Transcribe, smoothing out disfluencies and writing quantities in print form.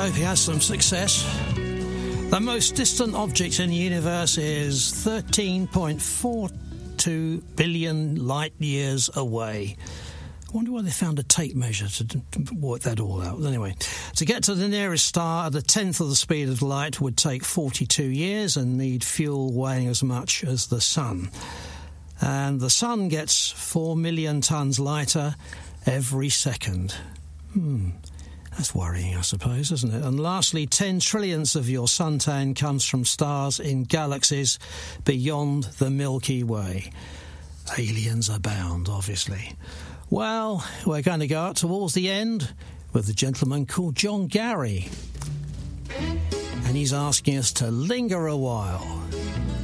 hope he has some success. The most distant object in the universe is 13.42 billion light years away. I wonder why they found a tape measure to work that all out. Anyway, to get to the nearest star at a tenth of the speed of light would take 42 years and need fuel weighing as much as the sun. And the sun gets 4 million tonnes lighter every second. That's worrying, I suppose, isn't it? And lastly, 10 trillionths of your suntan comes from stars in galaxies beyond the Milky Way. Aliens abound, obviously. Well, we're going to go out towards the end with a gentleman called John Gary. And he's asking us to linger a while.